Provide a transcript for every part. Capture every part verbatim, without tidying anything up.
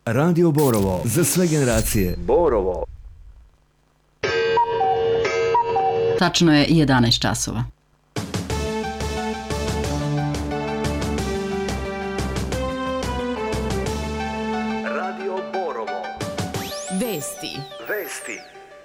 Radio Borovo, za sve generacije. Borovo. Tačno je jedanaest časova. Radio Borovo. Vesti. Vesti.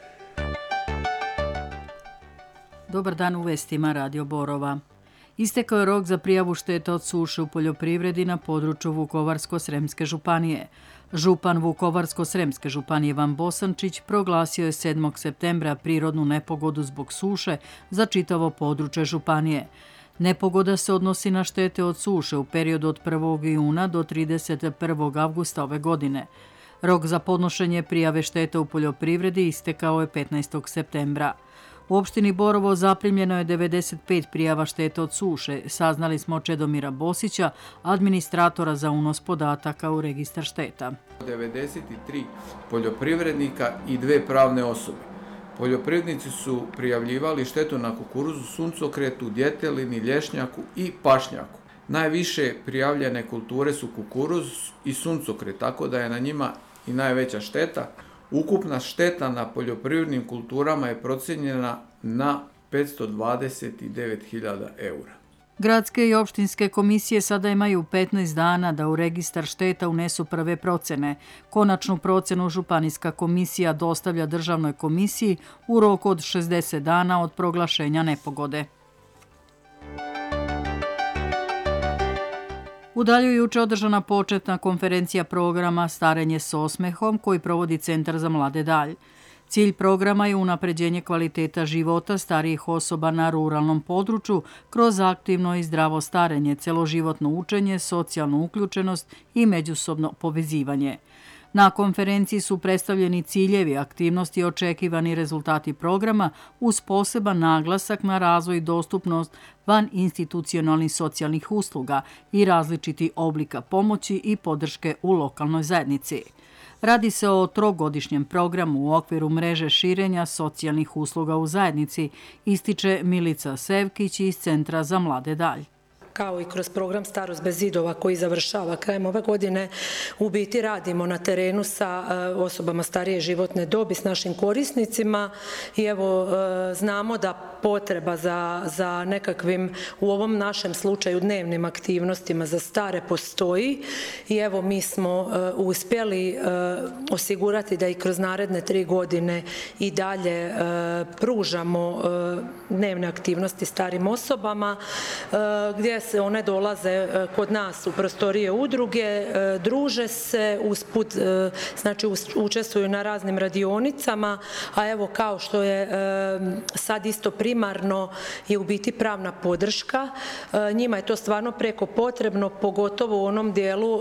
Dobar dan u vestima Radio Borova. Istekao je rok za prijavu šteta od suše u poljoprivredi na području Vukovarsko-sremske županije. Župan Vukovarsko-sremske županije Ivan Bosančić proglasio je sedmog septembra prirodnu nepogodu zbog suše za čitavo područje županije. Nepogoda se odnosi na štete od suše u periodu od prvog juna do trideset prvog avgusta ove godine. Rok za podnošenje prijave štete u poljoprivredi istekao je petnaestog septembra. U opštini Borovo zaprimljeno je devedeset pet prijava štete od suše, saznali smo od Čedomira Bosića, administratora za unos podataka u registar šteta. devedeset tri poljoprivrednika i dve pravne osobe. Poljoprivrednici su prijavljivali štetu na kukuruzu, suncokretu, djetelini, lješnjaku i pašnjaku. Najviše prijavljene kulture su kukuruz i suncokret, tako da je na njima i najveća šteta. Ukupna šteta na poljoprivrednim kulturama je procijenjena na petsto dvadeset devet hiljada eura. Gradske i opštinske komisije sada imaju petnaest dana da u registar šteta unesu prve procene. Konačnu procenu županijska komisija dostavlja državnoj komisiji u roku od šezdeset dana od proglašenja nepogode. U Dalju je juče održana početna konferencija programa Starenje s osmehom koji provodi Centar za mlade Dalj. Cilj programa je unapređenje kvaliteta života starijih osoba na ruralnom području kroz aktivno i zdravo starenje, celoživotno učenje, socijalnu uključenost i međusobno povezivanje. Na konferenciji su predstavljeni ciljevi, aktivnosti i očekivani rezultati programa uz poseban naglasak na razvoj i dostupnost van institucionalnih socijalnih usluga i različiti oblika pomoći i podrške u lokalnoj zajednici. Radi se o trogodišnjem programu u okviru mreže širenja socijalnih usluga u zajednici, ističe Milica Sevkić iz Centra za mlade Dalj. Kao i kroz program Starost bez zidova koji završava krajem ove godine, u biti radimo na terenu sa osobama starije životne dobi, s našim korisnicima i evo znamo da potreba za, za nekakvim, u ovom našem slučaju, dnevnim aktivnostima za stare postoji i evo mi smo uspjeli osigurati da i kroz naredne tri godine i dalje pružamo dnevne aktivnosti starim osobama gdje se one dolaze kod nas u prostorije udruge, druže se, usput, znači učestvuju na raznim radionicama, a evo kao što je sad isto primarno je u biti pravna podrška. Njima je to stvarno preko potrebno, pogotovo u onom dijelu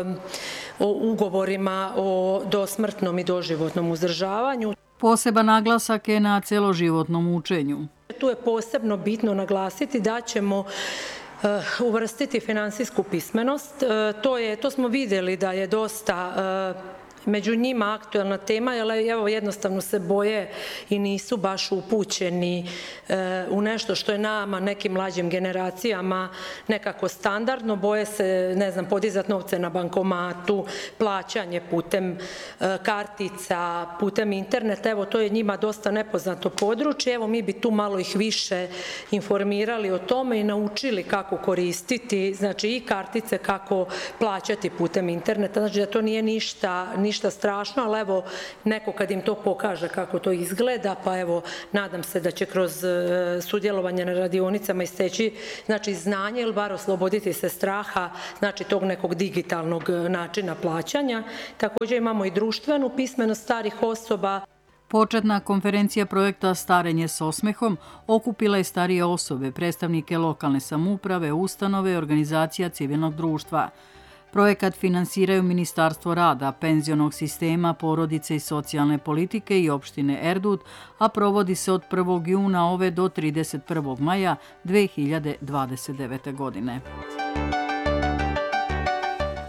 o ugovorima o dosmrtnom i doživotnom uzdržavanju. Poseban naglasak je na celoživotnom učenju. Tu je posebno bitno naglasiti da ćemo uvrstiti finansijsku pismenost. To je, to smo vidjeli da je dosta među njima aktualna tema, jer evo jednostavno se boje i nisu baš upućeni u nešto što je nama, nekim mlađim generacijama, nekako standardno. Boje se, ne znam, podizati novce na bankomatu, plaćanje putem kartica, putem interneta. Evo, to je njima dosta nepoznato područje. Evo, mi bi tu malo ih više informirali o tome i naučili kako koristiti, znači i kartice, kako plaćati putem interneta. Znači da to nije ništa, ništa strašno, ali evo neko kad im to pokaže kako to izgleda, pa evo nadam se da će kroz sudjelovanje na radionicama isteći znači znanje ili bar osloboditi se straha znači tog nekog digitalnog načina plaćanja. Također imamo i društvenu pismenost starih osoba. Početna konferencija projekta Starenje s osmehom okupila je starije osobe, predstavnike lokalne samouprave, ustanove i organizacija civilnog društva. Projekat finansiraju Ministarstvo rada, penzionog sistema, porodice i socijalne politike i opštine Erdut, a provodi se od prvog juna ove do trideset prvog maja dve hiljade dvadeset devete. godine.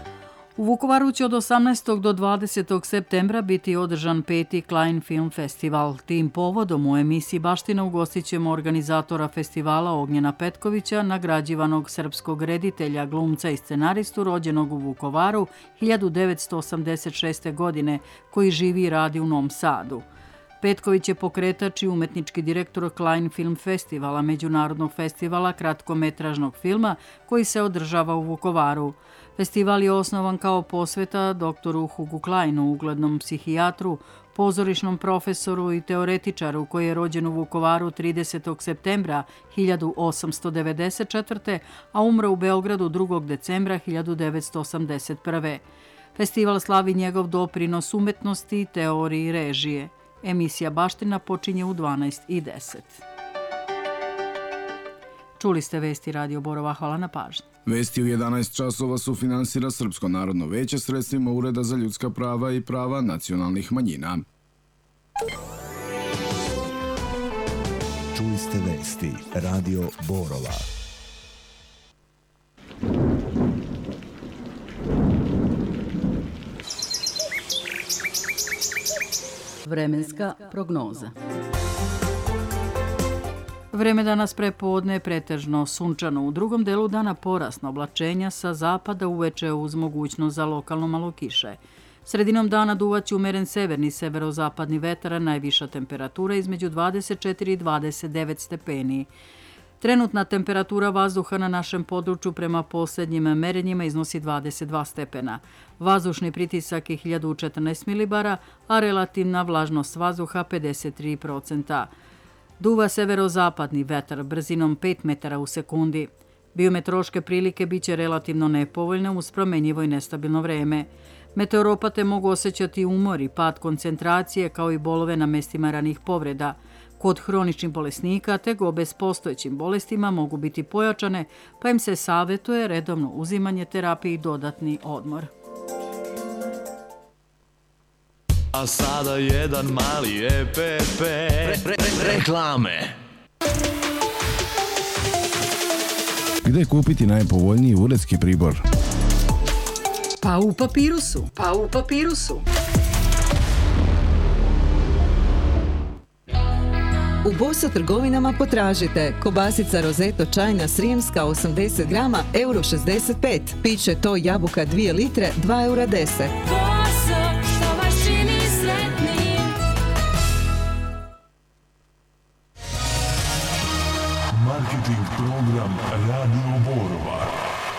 U Vukovaru će od osamnaestog do dvadesetog septembra biti održan peti Klein Film Festival. Tim povodom u emisiji Baština ugostit ćemo organizatora festivala Ognjena Petkovića, nagrađivanog srpskog reditelja, glumca i scenaristu rođenog u Vukovaru hiljadu devetsto osamdeset šeste. godine, koji živi i radi u Novom Sadu. Petković je pokretač i umetnički direktor Klein Film Festivala, međunarodnog festivala kratkometražnog filma koji se održava u Vukovaru. Festival je osnovan kao posveta doktoru Hugu Kleinu, uglednom psihijatru, pozorišnom profesoru i teoretičaru koji je rođen u Vukovaru tridesetog septembra hiljadu osamsto devedeset četvrte. a umro u Beogradu drugog decembra hiljadu devetsto osamdeset prve. Festival slavi njegov doprinos umetnosti, teoriji i režije. Emisija Baština počinje u dvanaest i deset. Čuli ste vesti Radio Borova, hvala na pažnji. Vesti u jedanaest časova su finansira Srpsko narodno veće sredstvima Ureda za ljudska prava i prava nacionalnih manjina. Čuli ste vesti Radio Borova. Vremenska prognoza. Vreme danas prepodne je pretežno sunčano. U drugom delu dana porasna oblačenja sa zapada uveče uz mogućnost za lokalno malo kiše. Sredinom dana duvaće umeren severni severozapadni vetar, a najviša temperatura između dvadeset četiri i dvadeset devet stepeni. Trenutna temperatura vazduha na našem području prema posljednjim merenjima iznosi dvadeset dva stepena. Vazdušni pritisak je hiljadu četrnaest milibara, a relativna vlažnost vazduha pedeset tri procenta. Duva severozapadni vetar brzinom pet metara u sekundi. Biometeorološke prilike biće relativno nepovoljne uz promenjivo i nestabilno vreme. Meteoropate mogu osjećati umor i pad koncentracije kao i bolove na mestima ranih povreda. Kod hroničnih bolesnika tegobe s postojećim bolestima mogu biti pojačane, pa im se savjetuje redovno uzimanje terapije i dodatni odmor. A sada jedan mali E P P re, re, re, reklame. Gde kupiti najpovoljniji uredski pribor? Pa u Papirusu. Pa u Papirusu. U Bosa trgovinama potražite kobasica Rozeto čajna srijemska osamdeset grama, euro šezdeset pet. Piće to jabuka dvije litre, dva eura deset. Boso, što vas čini sretnim. Marketing program Radio Borova.